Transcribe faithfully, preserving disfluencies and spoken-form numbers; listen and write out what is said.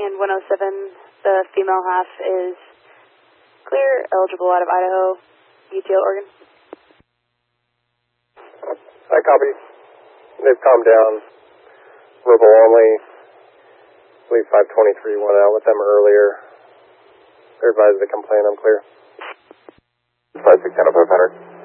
and one oh seven, the female half is clear, eligible out of Idaho, U T L Oregon. I copy. They've calmed down. Verbal only. I believe five twenty-three went out with them earlier. They're advised to complain. I'm clear. five six ten oh five hundred.